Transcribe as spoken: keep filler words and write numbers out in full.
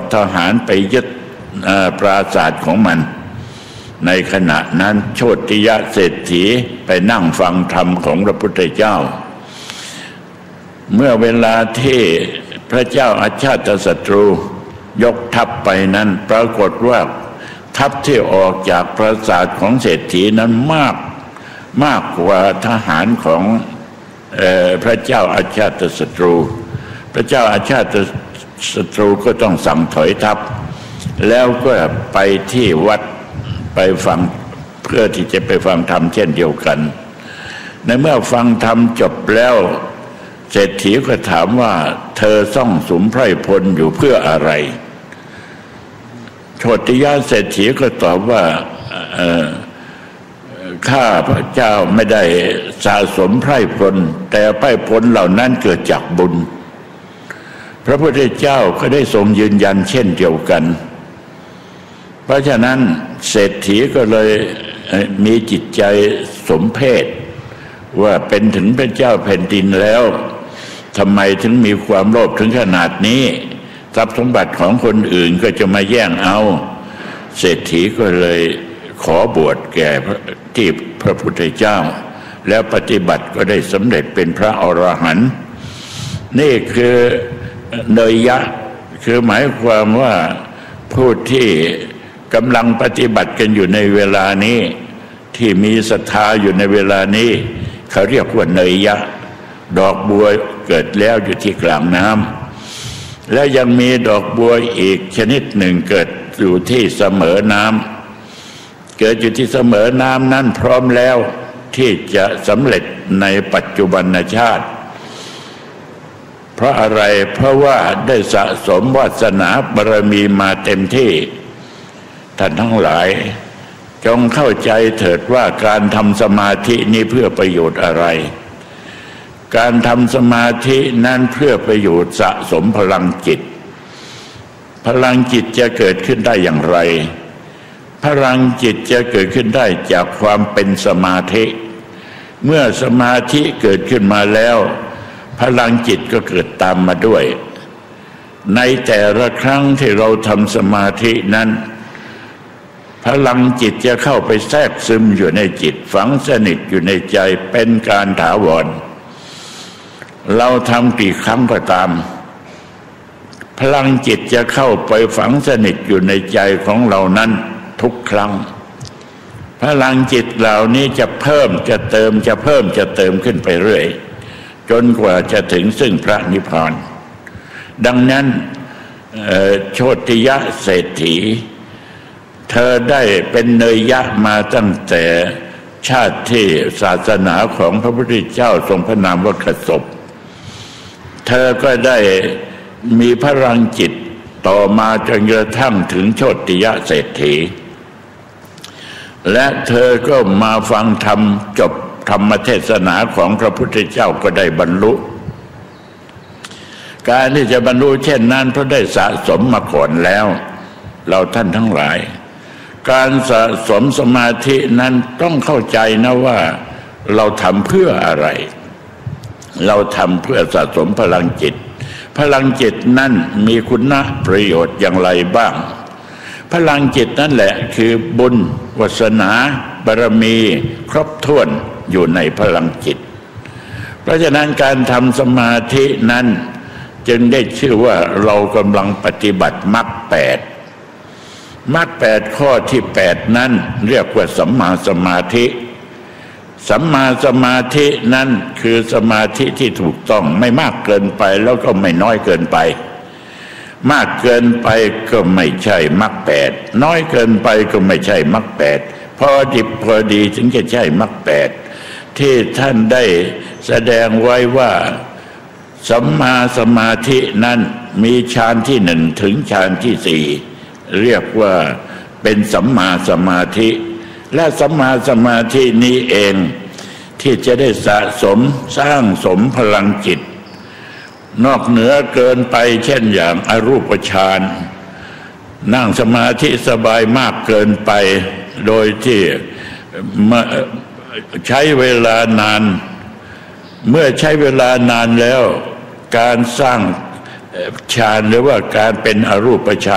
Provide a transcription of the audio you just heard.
ทหารไปยึดปราสาทของมันในขณะนั้นโชติยะเศรษฐีไปนั่งฟังธรรมของพระพุทธเจ้าเมื่อเวลาที่พระเจ้าอาชาติศัตรูยกทัพไปนั้นปรากฏว่าทัพที่ออกจากปราสาทของเศรษฐีนั้นมากมากกว่าทหารของเอ่อพระเจ้าอาชาติศัตรูพระเจ้าอาชาติศัตรูก็ต้องสั่งถอยทัพแล้วก็ไปที่วัดไปฟังเพื่อที่จะไปฟังธรรมเช่นเดียวกันในเมื่อฟังธรรมจบแล้วเศรษฐีก็ถามว่าเธอซ่องสุมไพร่พลอยู่เพื่ออะไรโชติยะเศรษฐีก็ตอบว่าข้าพระเจ้าไม่ได้สะสมไพร่พลแต่ไพร่พลเหล่านั้นเกิดจากบุญพระพุทธเจ้าก็ได้ทรงยืนยันเช่นเดียวกันเพราะฉะนั้นเศรษฐีก็เลยมีจิตใจสมเพชว่าเป็นถึงพระเจ้าแผ่นดินแล้วทำไมถึงมีความโลภถึงขนาดนี้ทรัพย์สมบัติของคนอื่นก็จะมาแย่งเอาเศรษฐีก็เลยขอบวชแก่ที่พระพุทธเจ้าแล้วปฏิบัติก็ได้สำเร็จเป็นพระอรหันต์นี่คือเนยยะคือหมายความว่าผู้ที่กำลังปฏิบัติกันอยู่ในเวลานี้ที่มีศรัทธาอยู่ในเวลานี้เขาเรียกว่าเนยยะดอกบัวเกิดแล้วอยู่ที่กลางน้ำและยังมีดอกบัวอีกชนิดหนึ่งเกิดอยู่ที่เสมอน้ำเกิดอยู่ที่เสมอน้ำนั้นพร้อมแล้วที่จะสำเร็จในปัจจุบันชาติเพราะอะไรเพราะว่าได้สะสมวาสนาบารมีมาเต็มที่ท่านทั้งหลายจงเข้าใจเถิดว่าการทำสมาธินี้เพื่อประโยชน์อะไรการทำสมาธินั้นเพื่อประโยชน์สะสมพลังจิตพลังจิตจะเกิดขึ้นได้อย่างไรพลังจิตจะเกิดขึ้นได้จากความเป็นสมาธิเมื่อสมาธิเกิดขึ้นมาแล้วพลังจิตก็เกิดตามมาด้วยในแต่ละครั้งที่เราทำสมาธินั้นพลังจิตจะเข้าไปแทรกซึมอยู่ในจิตฝังสนิทอยู่ในใจเป็นการถาวรเราทำกี่ครั้งก็ตามพลังจิตจะเข้าไปฝังสนิทอยู่ในใจของเรานั้นทุกครั้งพลังจิตเหล่านี้จะเพิ่มจะเติมจะเพิ่มจะเติมขึ้นไปเรื่อยจนกว่าจะถึงซึ่งพระนิพพานดังนั้นโชติยะเศรษฐีเธอได้เป็นเนยยะมาตั้งแต่ชาติที่ศาสนาของพระพุทธเจ้าทรงพระนามว่าขสบเธอก็ได้มีพลังจิตต่อมาจนกระทั่งถึงโชติยะเศรษฐีและเธอก็มาฟังธรรมจบธรรมเทศนาของพระพุทธเจ้าก็ได้บรรลุการที่จะบรรลุเช่นนั้นเพราะได้สะสมมาก่อนแล้วเราท่านทั้งหลายการสะสมสมาธินั้นต้องเข้าใจนะว่าเราทำเพื่ออะไรเราทำเพื่อสะสมพลังจิตพลังจิตนั้นมีคุณประโยชน์อย่างไรบ้างพลังจิตนั่นแหละคือบุญวาสนาบารมีครบถ้วนอยู่ในพลังจิตเพราะฉะนั้นการทำสมาธินั้นจึงได้ชื่อว่าเรากำลังปฏิบัติมรรคแปดมรรคแปดข้อที่แปดนั้นเรียกว่าสัมมาสมาธิสัมมาสมาธินั้นคือสมาธิที่ถูกต้องไม่มากเกินไปแล้วก็ไม่น้อยเกินไปมากเกินไปก็ไม่ใช่มรรคแปดน้อยเกินไปก็ไม่ใช่มรรคแปดพอดิบพอดีถึงจะใช่มรรคแปดที่ท่านได้แสดงไว้ว่าสัมมาสมาธินั้นมีฌานที่หนึ่งถึงฌานที่สี่เรียกว่าเป็นสัมมาสมาธิและสัมมาสมาธินี้เองที่จะได้สะสมสร้างสมพลังจิตนอกเหนือเกินไปเช่นอย่างอรูปฌานนั่งสมาธิสบายมากเกินไปโดยที่ใช้เวลานานเมื่อใช้เวลานานแล้วการสร้างฌานหรือว่าการเป็นอรูปฌ